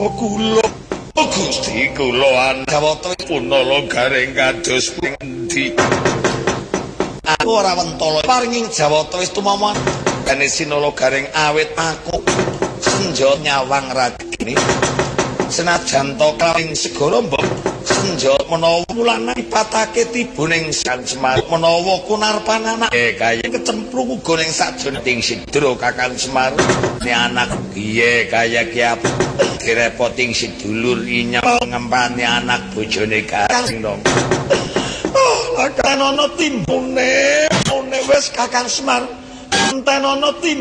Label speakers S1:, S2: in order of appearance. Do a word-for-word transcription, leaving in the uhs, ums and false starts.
S1: kula Gusti kula Anjawata punala garing kados pundi aku ora wentala paringing Jawata wis tumama dene sinala garing awit aku senja nyawang ragine senajan to kawing segara mbok senja menawa mulane patake tibuning Sang Semar menawa kunarpan anak eh kaya kecemplung uga ning sajroning sidra Kakang Semar ne anak piye kaya ki apa direpoting sedulur inyam ngempane anak bojone Kakang dong oh akan ana timbune one wis Kakang Semar enten ana